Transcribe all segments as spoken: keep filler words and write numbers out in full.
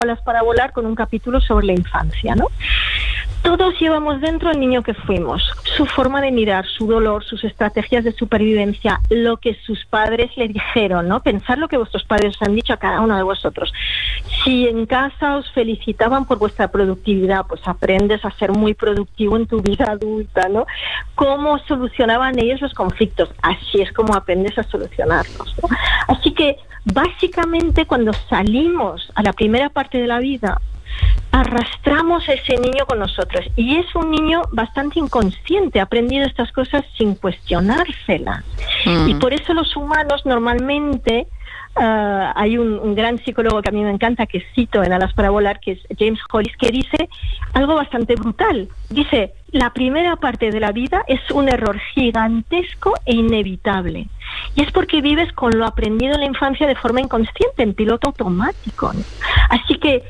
Alas para Volar con un capítulo sobre la infancia, ¿no? Todos llevamos dentro el niño que fuimos, su forma de mirar, su dolor, sus estrategias de supervivencia, lo que sus padres le dijeron, ¿no? Pensar lo que vuestros padres os han dicho a cada uno de vosotros. Si en casa os felicitaban por vuestra productividad, pues aprendes a ser muy productivo en tu vida adulta, ¿no? Cómo solucionaban ellos los conflictos, así es como aprendes a solucionarlos, ¿no? Así que básicamente cuando salimos a la primera parte de la vida, arrastramos a ese niño con nosotros y es un niño bastante inconsciente, ha aprendido estas cosas sin cuestionárselas. Mm. Y por eso los humanos normalmente, uh, hay un, un gran psicólogo que a mí me encanta, que cito en Alas para Volar, que es James Hollis, que dice algo bastante brutal. Dice, la primera parte de la vida es un error gigantesco e inevitable. Y es porque vives con lo aprendido en la infancia de forma inconsciente, en piloto automático, ¿no? Así que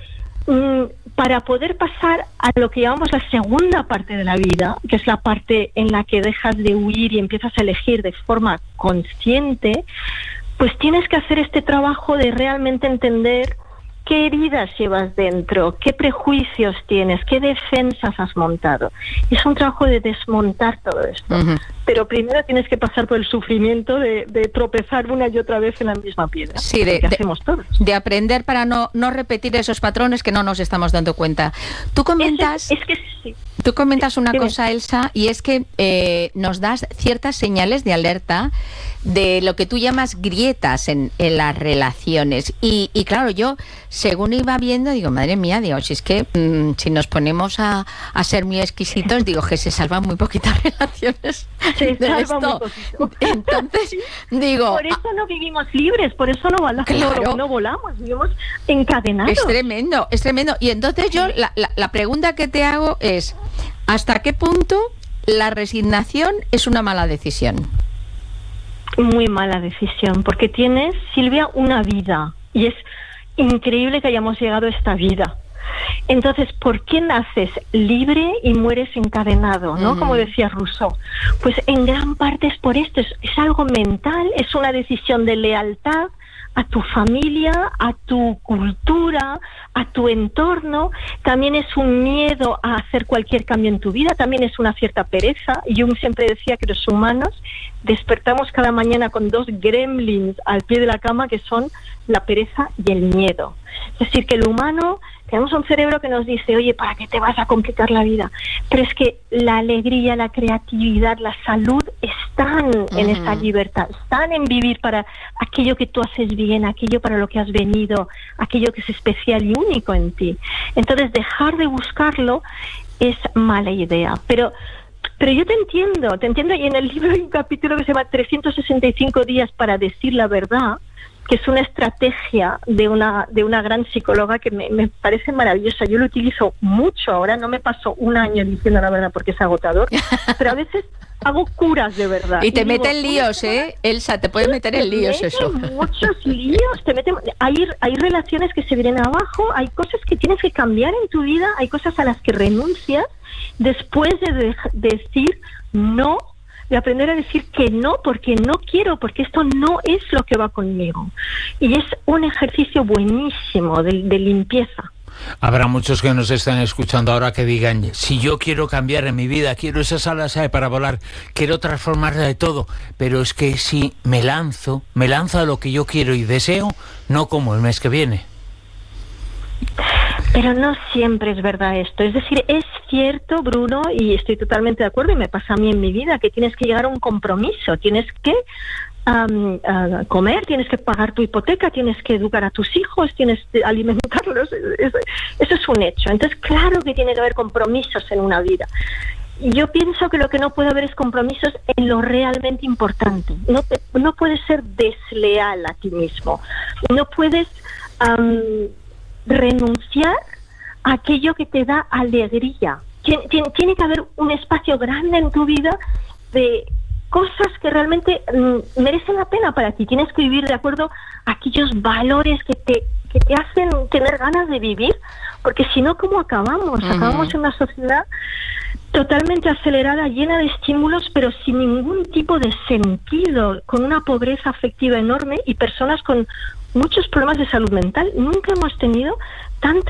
para poder pasar a lo que llamamos la segunda parte de la vida, que es la parte en la que dejas de huir y empiezas a elegir de forma consciente, pues tienes que hacer este trabajo de realmente entender qué heridas llevas dentro, qué prejuicios tienes, qué defensas has montado. Es un trabajo de desmontar todo esto. Uh-huh. Pero primero tienes que pasar por el sufrimiento de, de tropezar una y otra vez en la misma piedra. Sí, de, que de, hacemos todos. De aprender para no, no repetir esos patrones que no nos estamos dando cuenta. Tú comentas, es, es que sí. Tú comentas una ¿Qué cosa, me? Elsa, y es que eh, nos das ciertas señales de alerta de lo que tú llamas grietas en, en las relaciones. Y, y claro, yo, según iba viendo, digo, madre mía, digo, si es que mmm, si nos ponemos a, a ser muy exquisitos, digo que se salvan muy poquitas relaciones. Se de salva esto. muy poquito. Entonces, digo... Por eso no vivimos libres, por eso no, volamos, claro. no, no volamos, vivimos encadenados. Es tremendo, es tremendo. Y entonces yo, la, la, la pregunta que te hago es, ¿hasta qué punto la resignación es una mala decisión? Muy mala decisión, porque tienes, Silvia, una vida, y es increíble que hayamos llegado a esta vida. Entonces, ¿por qué naces libre y mueres encadenado, ¿no? Mm. Como decía Rousseau. Pues en gran parte es por esto, es, es algo mental, es una decisión de lealtad a tu familia, a tu cultura, a tu entorno. También es un miedo a hacer cualquier cambio en tu vida, también es una cierta pereza. Jung siempre decía que los humanos despertamos cada mañana con dos gremlins al pie de la cama, que son la pereza y el miedo. Es decir, que el humano, tenemos un cerebro que nos dice, oye, ¿para qué te vas a complicar la vida? Pero es que la alegría, la creatividad, la salud están uh-huh. en esta libertad, están en vivir para aquello que tú haces bien, aquello para lo que has venido, aquello que es especial y único en ti. Entonces, dejar de buscarlo es mala idea. Pero Pero yo te entiendo, te entiendo, y en el libro hay un capítulo que se llama trescientos sesenta y cinco días para decir la verdad, que es una estrategia de una de una gran psicóloga que me, me parece maravillosa. Yo lo utilizo mucho ahora, no me paso un año diciendo la verdad porque es agotador, pero a veces hago curas de verdad. Y te y mete digo, en líos, ¿eh? Elsa, te puede meter en líos eso. Muchos líos, te meten, hay, hay relaciones que se vienen abajo, hay cosas que tienes que cambiar en tu vida, hay cosas a las que renuncias después de, de, de decir no, de aprender a decir que no, porque no quiero, porque esto no es lo que va conmigo. Y es un ejercicio buenísimo de, de limpieza. Habrá muchos que nos están escuchando ahora que digan, si yo quiero cambiar en mi vida, quiero esas alas para volar, quiero transformarla de todo, pero es que si me lanzo, me lanzo a lo que yo quiero y deseo, no como el mes que viene. Pero no siempre es verdad esto. Es decir, es cierto, Bruno, y estoy totalmente de acuerdo, y me pasa a mí en mi vida, que tienes que llegar a un compromiso, tienes que Um, uh, comer, tienes que pagar tu hipoteca, tienes que educar a tus hijos, tienes que alimentarlos, eso, eso es un hecho. Entonces, claro que tiene que haber compromisos en una vida. Yo pienso que lo que no puede haber es compromisos en lo realmente importante. No, te, no puedes ser desleal a ti mismo. No puedes um, renunciar a aquello que te da alegría. Tiene, tiene, tiene que haber un espacio grande en tu vida de cosas que realmente mm, merecen la pena para ti. Tienes que vivir de acuerdo a aquellos valores que te, que te hacen tener ganas de vivir, porque si no, ¿cómo acabamos? Uh-huh. Acabamos en una sociedad totalmente acelerada, llena de estímulos, pero sin ningún tipo de sentido, con una pobreza afectiva enorme y personas con muchos problemas de salud mental. Nunca hemos tenido tanta